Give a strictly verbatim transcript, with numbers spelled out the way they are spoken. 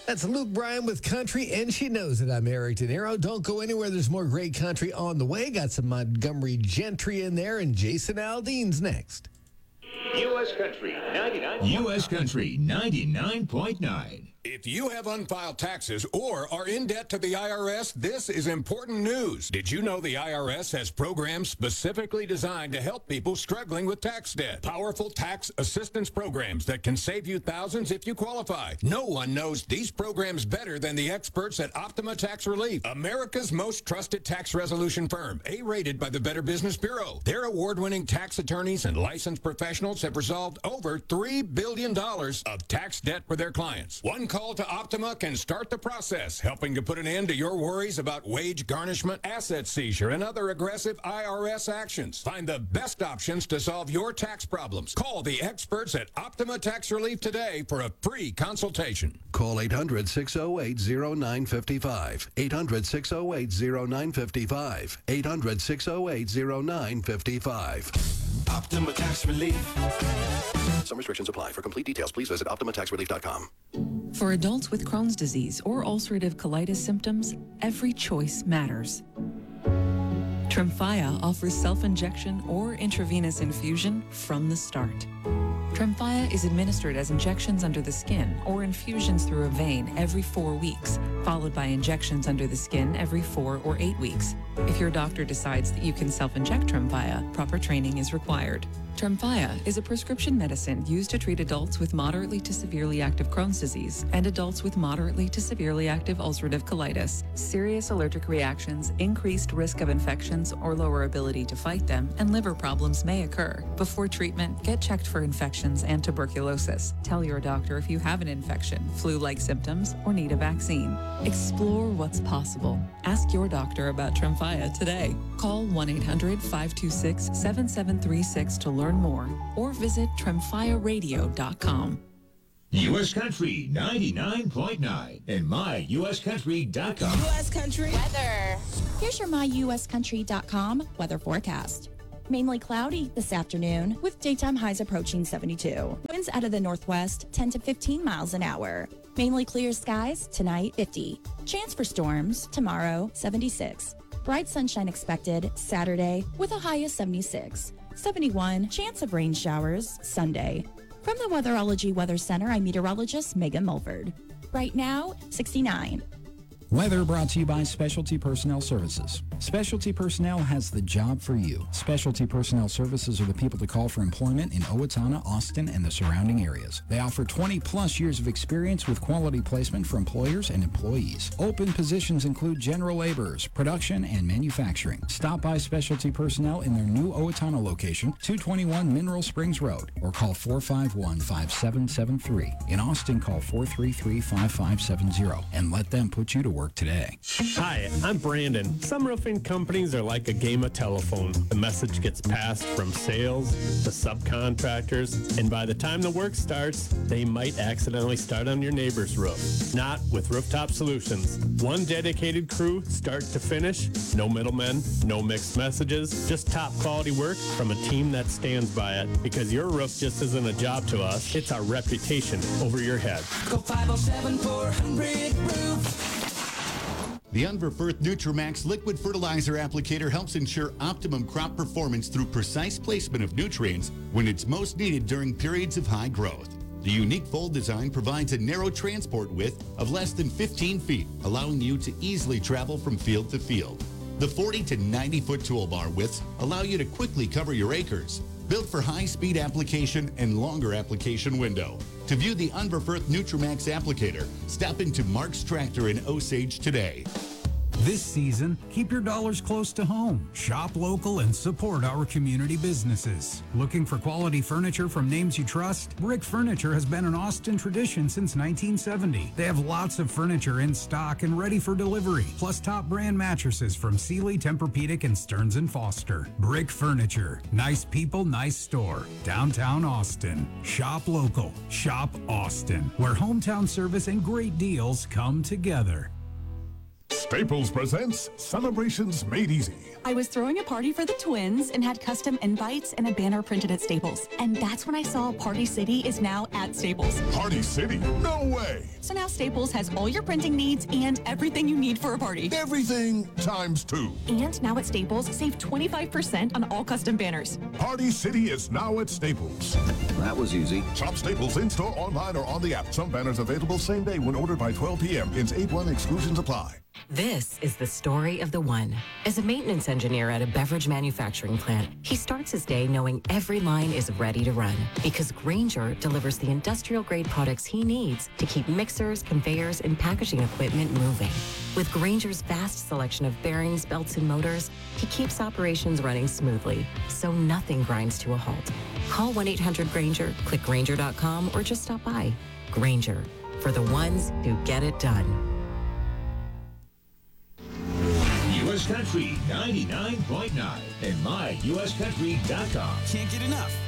That's Luke Bryan with Country, and she knows it. I'm Eric De Niro. Don't go anywhere. There's more great country on the way. Got some Montgomery Gentry in there, and Jason Aldean's next. U S Country ninety-nine. U S Country ninety-nine point nine. If you have unfiled taxes or are in debt to the I R S, this is important news. Did you know the I R S has programs specifically designed to help people struggling with tax debt? Powerful tax assistance programs that can save you thousands if you qualify. No one knows these programs better than the experts at Optima Tax Relief, America's most trusted tax resolution firm, A-rated by the Better Business Bureau. Their award-winning tax attorneys and licensed professionals have resolved over three billion dollars of tax debt for their clients. One call to Optima can start the process, helping to put an end to your worries about wage garnishment, asset seizure, and other aggressive I R S actions. Find the best options to solve your tax problems. Call the experts at Optima Tax Relief today for a free consultation. Call eight hundred, six oh eight, oh nine five five. eight hundred, six oh eight, oh nine five five. eight hundred, six oh eight, oh nine five five. Optima Tax Relief. Some restrictions apply. For complete details, please visit optima tax relief dot com. For adults with Crohn's disease or ulcerative colitis symptoms, every choice matters. Tremfya offers self-injection or intravenous infusion from the start. Tremfya is administered as injections under the skin or infusions through a vein every four weeks, followed by injections under the skin every four or eight weeks. If your doctor decides that you can self-inject Tremfya, proper training is required. Tremfya is a prescription medicine used to treat adults with moderately to severely active Crohn's disease and adults with moderately to severely active ulcerative colitis. Serious allergic reactions, increased risk of infections or lower ability to fight them, and liver problems may occur. Before treatment, get checked for infections and tuberculosis. Tell your doctor if you have an infection, flu-like symptoms, or need a vaccine. Explore what's possible. Ask your doctor about Tremfya today. Call one eight hundred, five two six, seven seven three six to learn more, or visit tremfya radio dot com. U S Country ninety-nine point nine and my U S country dot com. U S Country weather. Here's your my U S country dot com weather forecast. Mainly cloudy this afternoon with daytime highs approaching seventy-two. Winds out of the northwest ten to fifteen miles an hour. Mainly clear skies tonight fifty. Chance for storms tomorrow seventy-six. Bright sunshine expected Saturday with a high of seventy-six. seventy-one, chance of rain showers Sunday. From the Weatherology Weather Center, I'm meteorologist Megan Mulford. Right now, sixty-nine. Weather brought to you by Specialty Personnel Services. Specialty Personnel has the job for you. Specialty Personnel Services are the people to call for employment in Owatonna, Austin, and the surrounding areas. They offer twenty plus years of experience with quality placement for employers and employees. Open positions include general laborers, production, and manufacturing. Stop by Specialty Personnel in their new Owatonna location, two twenty-one Mineral Springs Road, or call four five one, five seven seven three. In Austin, call four three three, five five seven zero and let them put you to work today. Hi, I'm Brandon. Some roofing companies are like a game of telephone. The message gets passed from sales to subcontractors, and by the time the work starts, they might accidentally start on your neighbor's roof. Not with Rooftop Solutions. One dedicated crew, start to finish, no middlemen, no mixed messages, just top quality work from a team that stands by it. Because your roof just isn't a job to us, it's our reputation over your head. Call five oh seven, four hundred, roof. The Unverferth Nutramax liquid fertilizer applicator helps ensure optimum crop performance through precise placement of nutrients when it's most needed during periods of high growth. The unique fold design provides a narrow transport width of less than fifteen feet, allowing you to easily travel from field to field. The forty to ninety foot toolbar widths allow you to quickly cover your acres. Built for high-speed application and longer application window. To view the Unverferth Nutramax applicator, stop into Mark's Tractor in Osage today. This season, keep your dollars close to home. Shop local and support our community businesses. Looking for quality furniture from names you trust? Brick Furniture has been an Austin tradition since nineteen seventy. They have lots of furniture in stock and ready for delivery, plus top brand mattresses from Sealy, Tempur-Pedic, and Stearns and Foster. Brick Furniture. Nice people, nice store. Downtown Austin. Shop local. Shop Austin, where hometown service and great deals come together. Staples presents Celebrations Made Easy. I was throwing a party for the twins and had custom invites and a banner printed at Staples. And that's when I saw Party City is now at Staples. Party City? No way! So now Staples has all your printing needs and everything you need for a party. Everything times two. And now at Staples, save twenty-five percent on all custom banners. Party City is now at Staples. That was easy. Shop Staples in-store, online, or on the app. Some banners available same day when ordered by twelve p.m. Ins eight one exclusions apply. This is the story of the one. As a maintenance engineer at a beverage manufacturing plant, he starts his day knowing every line is ready to run because Grainger delivers the industrial-grade products he needs to keep mixers, conveyors, and packaging equipment moving. With Grainger's vast selection of bearings, belts, and motors, he keeps operations running smoothly, so nothing grinds to a halt. Call one eight hundred Grainger, click Grainger dot com, or just stop by. Grainger, for the ones who get it done. U S Country ninety-nine point nine and my U S country dot com. Can't get enough.